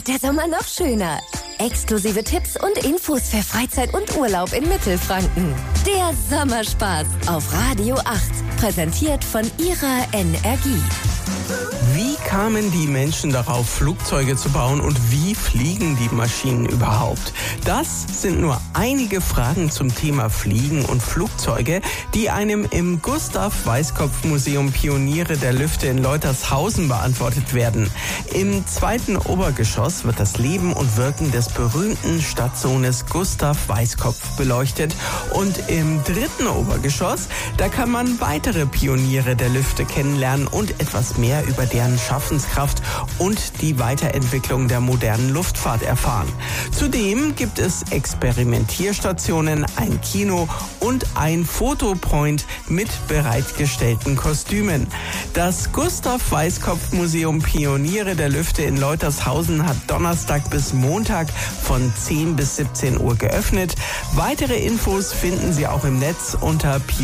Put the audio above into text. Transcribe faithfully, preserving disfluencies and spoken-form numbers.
wird der Sommer noch schöner. Exklusive Tipps und Infos für Freizeit und Urlaub in Mittelfranken. Der Sommerspaß auf Radio acht. Präsentiert von ihrer Energie. Wie kamen die Menschen darauf, Flugzeuge zu bauen und wie fliegen die Maschinen überhaupt? Das sind nur einige Fragen zum Thema Fliegen und Flugzeuge, die einem im Gustav-Weißkopf-Museum Pioniere der Lüfte in Leutershausen beantwortet werden. Im zweiten Obergeschoss wird das Leben und Wirken des berühmten Stadtsohnes Gustav Weißkopf beleuchtet und im dritten Obergeschoss, da kann man weitere Pioniere der Lüfte kennenlernen und etwas mehr über deren Schaffenskraft und die Weiterentwicklung der modernen Luftfahrt erfahren. Zudem gibt es Experimentierstationen, ein Kino und ein Fotopoint mit bereitgestellten Kostümen. Das Gustav-Weißkopf-Museum Pioniere der Lüfte in Leutershausen hat Donnerstag bis Montag von zehn bis siebzehn Uhr geöffnet. Weitere Infos finden Sie auch im Netz unter